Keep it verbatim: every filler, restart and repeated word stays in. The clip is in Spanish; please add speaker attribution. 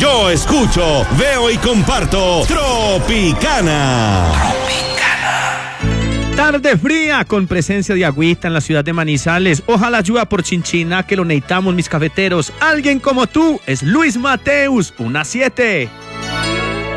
Speaker 1: Yo escucho, veo y comparto Tropicana.
Speaker 2: Tarde fría con presencia de agüita en la ciudad de Manizales. Ojalá llueva por Chinchina que lo necesitamos mis cafeteros. Alguien como tú es Luis Mateus, una siete.